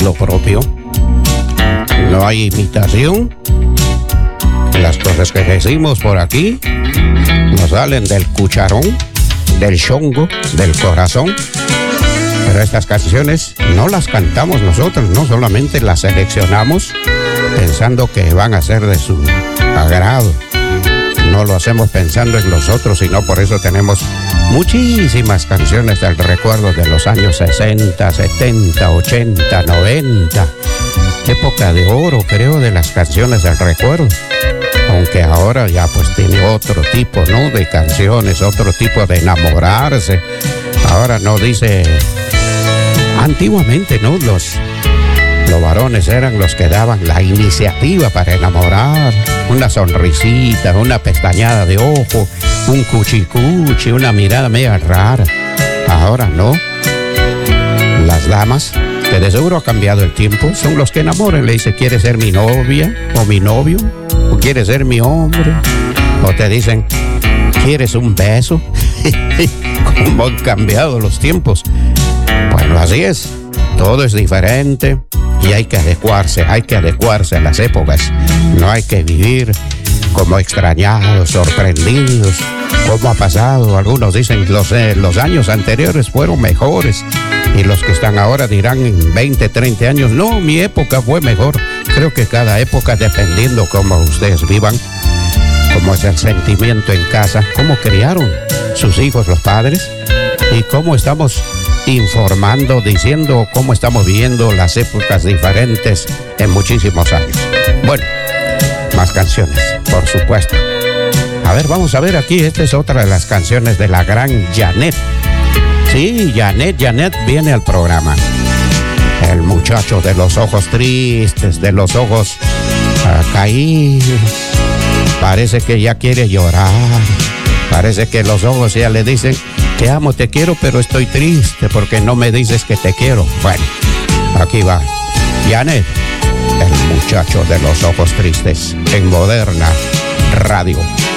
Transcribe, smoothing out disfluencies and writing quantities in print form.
lo propio. No hay imitación. Las cosas que decimos por aquí nos salen del cucharón, del chongo, del corazón. Pero estas canciones no las cantamos nosotros, no solamente las seleccionamos pensando que van a ser de su agrado. No lo hacemos pensando en los otros, sino por eso tenemos muchísimas canciones del recuerdo de los años 60, 70, 80, 90. Época de oro, creo, de las canciones del recuerdo. Aunque ahora ya pues tiene otro tipo, ¿no? De canciones, otro tipo de enamorarse. Ahora no dice... Antiguamente, ¿no? Los varones eran los que daban la iniciativa para enamorar. Una sonrisita, una pestañada de ojo, un cuchicuchi, una mirada media rara. Ahora no. Las damas, que de seguro ha cambiado el tiempo, son los que enamoran. Le dice, ¿quieres ser mi novia o mi novio? ¿O quieres ser mi hombre? O te dicen, ¿quieres un beso? ¿Cómo han cambiado los tiempos? Bueno, así es. Todo es diferente y hay que adecuarse a las épocas. No hay que vivir como extrañados, sorprendidos. ¿Cómo ha pasado? Algunos dicen los años anteriores fueron mejores. Y los que están ahora dirán en 20, 30 años, no, mi época fue mejor. Creo que cada época, dependiendo cómo ustedes vivan, cómo es el sentimiento en casa, cómo criaron sus hijos los padres y cómo estamos informando, diciendo cómo estamos viviendo las épocas diferentes en muchísimos años. Bueno, más canciones, por supuesto. A ver, vamos a ver aquí, esta es otra de las canciones de la gran Janet. Sí, Janet viene al programa. El muchacho de los ojos tristes, de los ojos caídos. Parece que ya quiere llorar. Parece que los ojos ya le dicen, te amo, te quiero, pero estoy triste porque no me dices que te quiero. Bueno, aquí va. Janet, el muchacho de los ojos tristes, en Moderna Radio.